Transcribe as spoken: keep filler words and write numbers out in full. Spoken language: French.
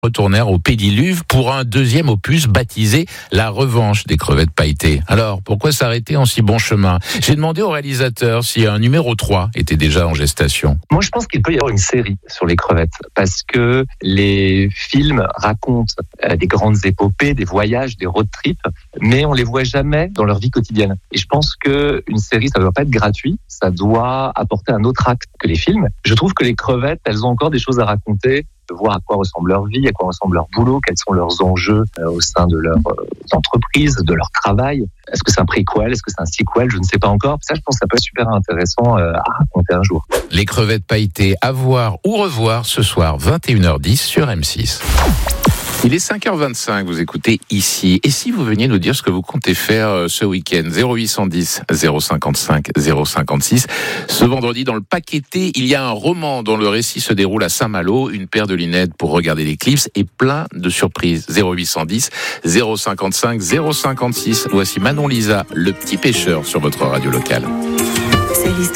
retournèrent au Pédiluve pour un deuxième opus baptisé La Revanche des crevettes pailletées. Alors, pourquoi s'arrêter en si bon chemin ? J'ai demandé au réalisateur si un numéro trois était déjà en gestation. Moi, je pense qu'il peut y avoir une série sur les crevettes parce que les films racontent euh, des grandes épopées, des voyages, des road trips, mais on les voit jamais dans leur vie quotidienne. Et je pense qu'une série, ça ne doit pas être gratuit, ça doit apporter un autre acte que les films. Je trouve que les crevettes, elles ont encore des choses à raconter, de voir à quoi ressemble leur vie, à quoi ressemble leur boulot, quels sont leurs enjeux euh, au sein de leur euh, entreprise, de leur travail. Est-ce que c'est un préquel, est-ce que c'est un sequel, je ne sais pas encore. Ça, je pense que ça peut être super intéressant euh, à raconter un jour. Les crevettes pailletées à voir ou revoir ce soir vingt et une heures dix sur M six. Il est cinq heures vingt-cinq, vous écoutez Ici. Et si vous veniez nous dire ce que vous comptez faire ce week-end ? zéro huit cent dix, zéro cinquante-cinq, zéro cinquante-six. Ce vendredi, dans le Paqueté, il y a un roman dont le récit se déroule à Saint-Malo, une paire de lunettes pour regarder l'éclipse et plein de surprises. zéro huit cent dix, zéro cinquante-cinq, zéro cinquante-six. Voici Manon Lisa, le petit pêcheur sur votre radio locale.